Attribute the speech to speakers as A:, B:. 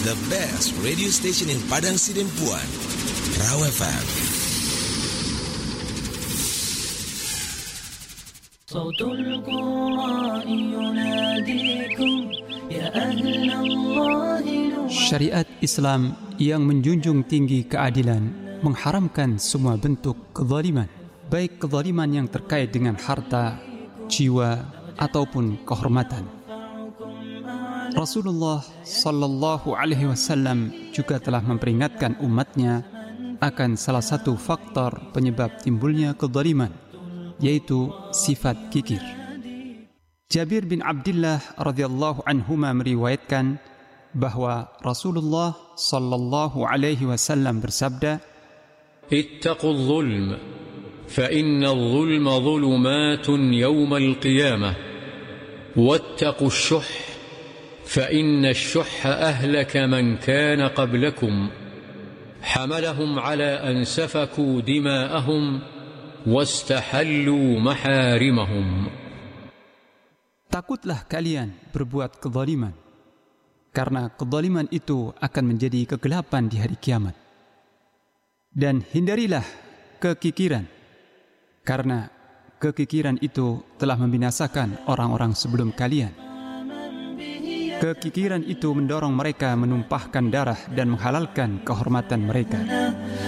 A: the best radio station in Padang Sidempuan, Raw FM.
B: صوت القرآن يناديكم يا أهل الله.
C: Syariat Islam yang menjunjung tinggi keadilan mengharamkan semua bentuk kezaliman, baik kezaliman yang terkait dengan harta, jiwa, ataupun kehormatan. Rasulullah sallallahu alaihi wasallam juga telah memperingatkan umatnya akan salah satu faktor penyebab timbulnya kezaliman, yaitu sifat kikir. Jabir bin Abdullah radhiyallahu anhuma meriwayatkan bahwa Rasulullah sallallahu alaihi wasallam bersabda,
D: "Ittaqul zulm, fa innal zulma zulumatun yawmal qiyamah, wattaqus syuh, fa innash syuhha ahlaka man kana qablakum, hamalahum ala an safaku dima'ahum wastahallu maharimahum."
C: Takutlah kalian berbuat kezaliman, karena kezaliman itu akan menjadi kegelapan di hari kiamat. Dan hindarilah kekikiran, karena kekikiran itu telah membinasakan orang-orang sebelum kalian. Kekikiran itu mendorong mereka menumpahkan darah dan menghalalkan kehormatan mereka.